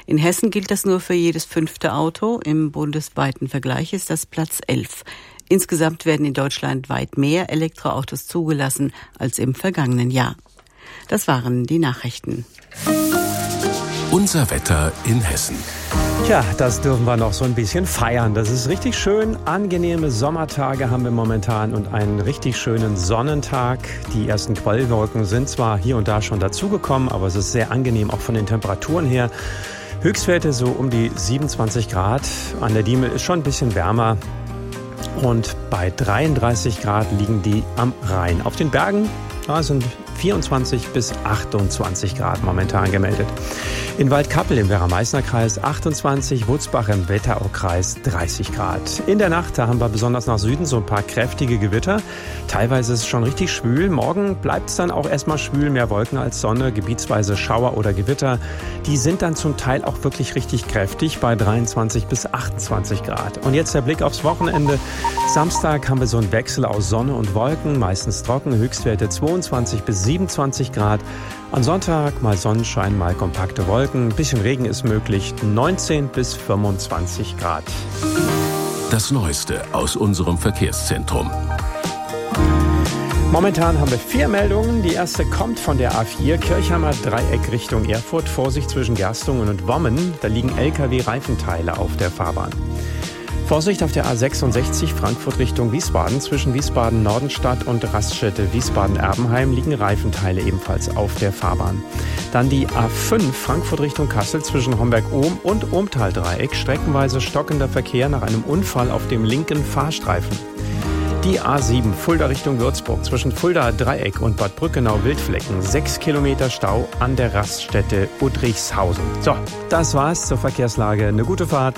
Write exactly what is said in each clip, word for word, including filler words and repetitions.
In Hessen gilt das nur für jedes fünfte Auto. Im bundesweiten Vergleich ist das Platz elf. Insgesamt werden in Deutschland weit mehr Elektroautos zugelassen als im vergangenen Jahr. Das waren die Nachrichten. Unser Wetter in Hessen. Tja, das dürfen wir noch so ein bisschen feiern. Das ist richtig schön. Angenehme Sommertage haben wir momentan und einen richtig schönen Sonnentag. Die ersten Quellwolken sind zwar hier und da schon dazugekommen, aber es ist sehr angenehm, auch von den Temperaturen her. Höchstwerte so um die siebenundzwanzig Grad. An der Diemel ist schon ein bisschen wärmer. Und bei dreiunddreißig Grad liegen die am Rhein. Auf den Bergen da sind vierundzwanzig bis achtundzwanzig Grad momentan gemeldet. In Waldkappel im Werra-Meißner-Kreis achtundzwanzig, Wutzbach im Wetteraukreis dreißig Grad. In der Nacht, da haben wir besonders nach Süden so ein paar kräftige Gewitter. Teilweise ist es schon richtig schwül. Morgen bleibt es dann auch erstmal schwül, mehr Wolken als Sonne, gebietsweise Schauer oder Gewitter. Die sind dann zum Teil auch wirklich richtig kräftig bei dreiundzwanzig bis achtundzwanzig Grad. Und jetzt der Blick aufs Wochenende. Samstag haben wir so einen Wechsel aus Sonne und Wolken, meistens trocken, Höchstwerte zweiundzwanzig bis siebenundzwanzig Grad. Am Sonntag mal Sonnenschein, mal kompakte Wolken. Ein bisschen Regen ist möglich, neunzehn bis fünfundzwanzig Grad. Das Neueste aus unserem Verkehrszentrum. Momentan haben wir vier Meldungen. Die erste kommt von der A vier, Kirchheimer Dreieck Richtung Erfurt. Vorsicht zwischen Gerstungen und Wommen. Da liegen L K W-Reifenteile auf der Fahrbahn. Vorsicht auf der A sechsundsechzig, Frankfurt Richtung Wiesbaden. Zwischen Wiesbaden-Nordenstadt und Raststätte Wiesbaden-Erbenheim liegen Reifenteile ebenfalls auf der Fahrbahn. Dann die A fünf, Frankfurt Richtung Kassel, zwischen Homberg-Ohm und Ohmtal-Dreieck. Streckenweise stockender Verkehr nach einem Unfall auf dem linken Fahrstreifen. Die A sieben, Fulda Richtung Würzburg, zwischen Fulda-Dreieck und Bad Brückenau-Wildflecken. Sechs Kilometer Stau an der Raststätte Udrichshausen. So, das war's zur Verkehrslage. Eine gute Fahrt.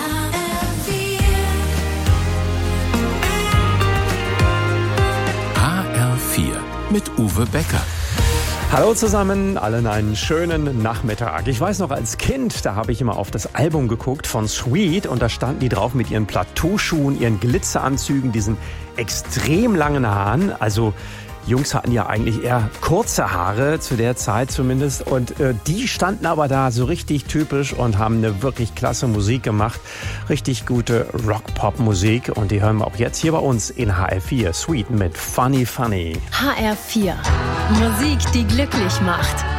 Mit Uwe Becker. Hallo zusammen, allen einen schönen Nachmittag. Ich weiß noch, als Kind, da habe ich immer auf das Album geguckt von Sweet und da standen die drauf mit ihren Plateauschuhen, ihren Glitzeranzügen, diesen extrem langen Haaren. Also Jungs hatten ja eigentlich eher kurze Haare, zu der Zeit zumindest. Und äh, die standen aber da so richtig typisch und haben eine wirklich klasse Musik gemacht. Richtig gute Rock-Pop-Musik. Und die hören wir auch jetzt hier bei uns in H R vier. Sweet mit Funny Funny. H R vier. Musik, die glücklich macht.